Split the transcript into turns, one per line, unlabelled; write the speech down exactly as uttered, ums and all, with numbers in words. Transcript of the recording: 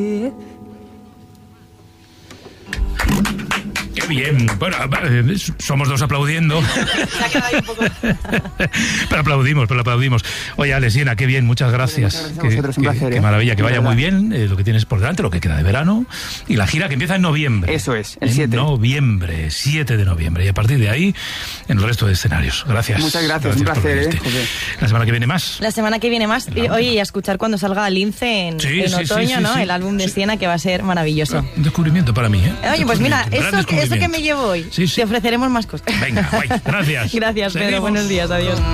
Qué bien. Bueno, eh, somos dos aplaudiendo.
Se ha quedado ahí un poco.
Pero aplaudimos, pero aplaudimos. Oye, Ale, Siena, qué bien, muchas gracias.
Muchas gracias a
Qué,
vosotros, un
qué-
placer,
qué
¿eh?
maravilla, que
De
vaya
verdad.
muy bien eh, lo que tienes por delante, lo que queda de verano. Y la gira que empieza en noviembre.
Eso es, el
En
siete.
noviembre, siete de noviembre. Y a partir de ahí, en el resto de escenarios. Gracias.
Muchas gracias, un
por
placer,
venirte.
¿eh, José?
La semana que viene más.
La semana que viene más. Y, oye, y a escuchar cuando salga Lince en,
Sí,
en
sí, sí,
otoño,
sí,
¿no?
sí.
El álbum de
Sí.
Siena, que va a ser maravilloso.
Un descubrimiento para mí, ¿eh?
Oye, pues mira,
Descubrimiento,
eso,
gran
eso que
descubrimiento.
me llevo hoy.
Sí, sí.
Te ofreceremos más cosas.
Venga, guay. Gracias.
Gracias, Pedro.
Seguimos.
Buenos días. Adiós.